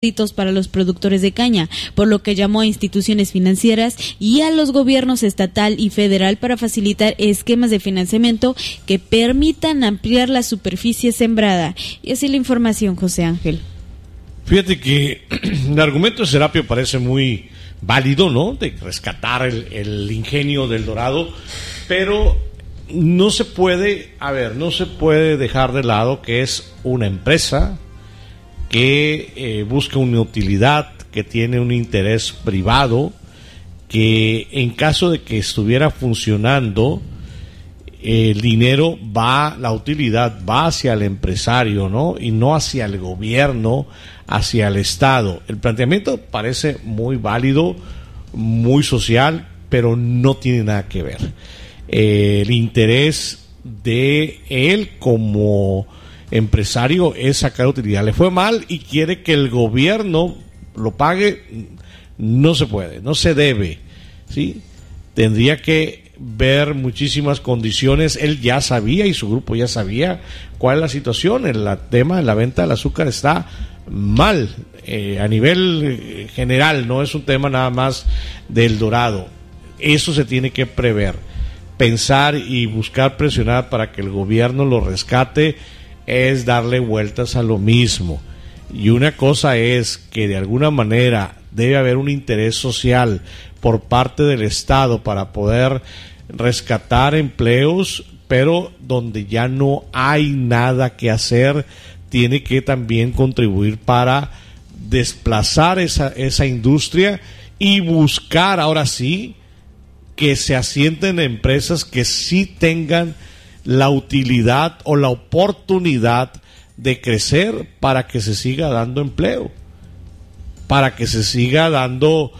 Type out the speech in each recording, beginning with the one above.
para los productores de caña, por lo que llamó a instituciones financieras y a los gobiernos estatal y federal para facilitar esquemas de financiamiento que permitan ampliar la superficie sembrada. Y así la información, José Ángel. Fíjate que el argumento de Serapio parece muy válido, ¿no? De rescatar el ingenio del Dorado, pero no se puede dejar de lado que es una empresa que busca una utilidad, que tiene un interés privado, que en caso de que estuviera funcionando, el dinero la utilidad va hacia el empresario, ¿no? Y no hacia el gobierno, hacia el Estado. El planteamiento parece muy válido, muy social, pero no tiene nada que ver. El interés de él como empresario es sacar utilidad. Le fue mal y quiere que el gobierno lo pague. No se puede, no se debe, ¿sí? Tendría que ver muchísimas condiciones. Él ya sabía y su grupo ya sabía cuál es la situación. El tema de la venta del azúcar está mal a nivel general, no es un tema nada más del Dorado. Eso se tiene que prever, pensar y buscar presionar para que el gobierno lo rescate. Es darle vueltas a lo mismo. Y una cosa es que de alguna manera debe haber un interés social por parte del Estado para poder rescatar empleos, pero donde ya no hay nada que hacer, tiene que también contribuir para desplazar esa industria y buscar ahora sí que se asienten empresas que sí tengan la utilidad o la oportunidad de crecer para que se siga dando empleo, para que se siga dando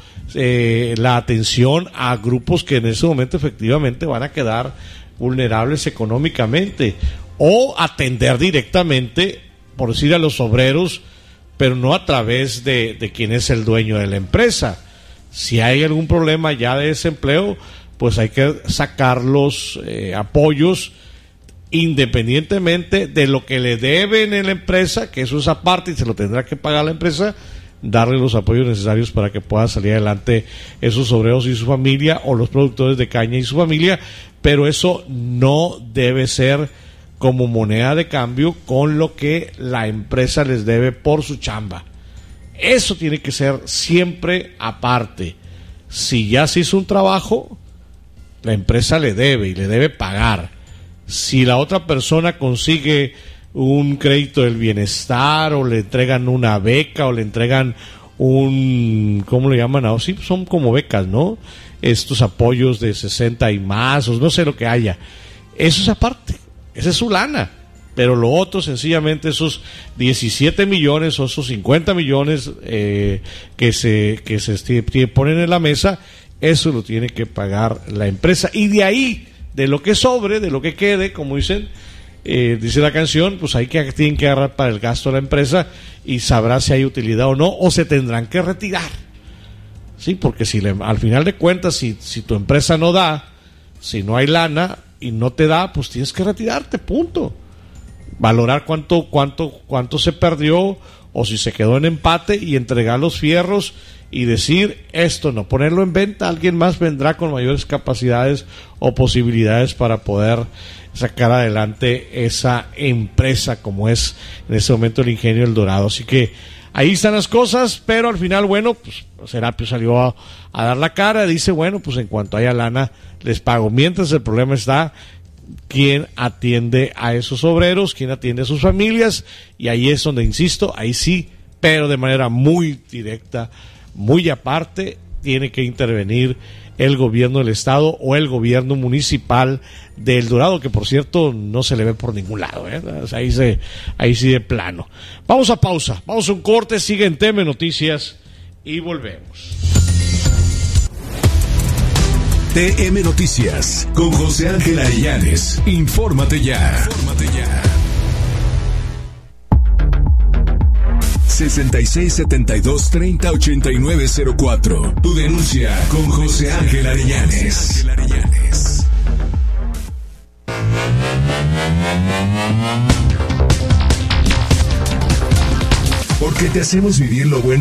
la atención a grupos que en ese momento efectivamente van a quedar vulnerables económicamente, o atender directamente, por decir, a los obreros, pero no a través de quien es el dueño de la empresa. Si hay algún problema ya de desempleo, pues hay que sacar los apoyos independientemente de lo que le deben en la empresa, que eso es aparte y se lo tendrá que pagar la empresa, darle los apoyos necesarios para que pueda salir adelante esos obreros y su familia, o los productores de caña y su familia, pero eso no debe ser como moneda de cambio con lo que la empresa les debe por su chamba. Eso tiene que ser siempre aparte. Si ya se hizo un trabajo, la empresa le debe y le debe pagar. Si la otra persona consigue un crédito del bienestar, o le entregan una beca, o le entregan ¿cómo le llaman? Sí, son como becas, ¿no? Estos apoyos de 60 y más, o no sé lo que haya. Eso es aparte, esa es su lana. Pero lo otro, sencillamente, esos 17 millones o esos 50 millones que se ponen en la mesa, eso lo tiene que pagar la empresa. Y de ahí, de lo que sobre, de lo que quede, como dicen, dice la canción, pues ahí tienen que agarrar para el gasto de la empresa y sabrá si hay utilidad o no, o se tendrán que retirar. Sí, porque al final de cuentas, si tu empresa no da, si no hay lana y no te da, pues tienes que retirarte, punto. Valorar cuánto se perdió, o si se quedó en empate, y entregar los fierros y decir esto, no ponerlo en venta. Alguien más vendrá con mayores capacidades o posibilidades para poder sacar adelante esa empresa, como es en este momento el Ingenio El Dorado. Así que ahí están las cosas, pero al final, bueno, pues Serapio salió a dar la cara, dice, bueno, pues en cuanto haya lana les pago. Mientras, el problema está quién atiende a esos obreros, quién atiende a sus familias, y ahí es donde insisto, ahí sí, pero de manera muy directa, muy aparte, tiene que intervenir el gobierno del estado o el gobierno municipal de El Dorado, que por cierto no se le ve por ningún lado, O sea, ahí sí de plano. Vamos a pausa, vamos a un corte, sigue en TM Noticias y volvemos. TM Noticias con José Ángel Arellanes. Infórmate ya. 6672308904. Tu denuncia con José Ángel Arellanes. Porque te hacemos vivir lo bueno